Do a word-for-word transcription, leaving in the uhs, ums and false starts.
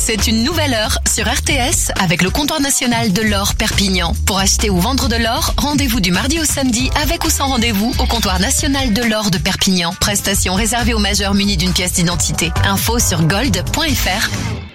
C'est une nouvelle heure sur R T S avec le comptoir national de l'or Perpignan. Pour acheter ou vendre de l'or, rendez-vous du mardi au samedi avec ou sans rendez-vous au comptoir national de l'or de Perpignan. Prestation réservée aux majeurs munis d'une pièce d'identité. Info sur gold point f r.